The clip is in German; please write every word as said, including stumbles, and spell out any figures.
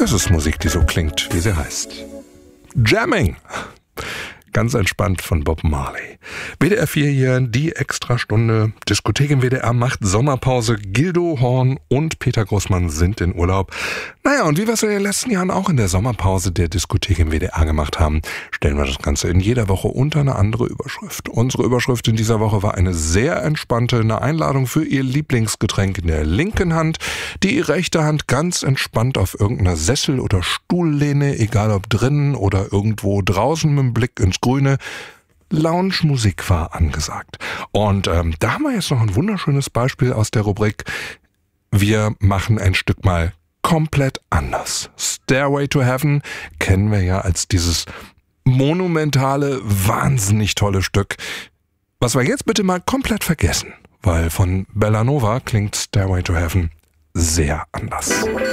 Das ist Musik, die so klingt, wie sie heißt. Jamming. Ganz entspannt von Bob Marley. W D R vier hier, die Extrastunde. Diskothek im W D R macht Sommerpause. Gildo Horn und Peter Großmann sind in Urlaub. Naja, und wie wir es in den letzten Jahren auch in der Sommerpause der Diskothek im W D R gemacht haben, stellen wir das Ganze in jeder Woche unter eine andere Überschrift. Unsere Überschrift in dieser Woche war eine sehr entspannte, eine Einladung für Ihr Lieblingsgetränk in der linken Hand, die rechte Hand ganz entspannt auf irgendeiner Sessel- oder Stuhllehne, egal ob drinnen oder irgendwo draußen mit dem Blick ins Grüne. Lounge-Musik war angesagt. Und ähm, da haben wir jetzt noch ein wunderschönes Beispiel aus der Rubrik Wir machen ein Stück mal komplett anders. Stairway to Heaven kennen wir ja als dieses monumentale, wahnsinnig tolle Stück. Was wir jetzt bitte mal komplett vergessen, weil von Bellanova klingt Stairway to Heaven sehr anders.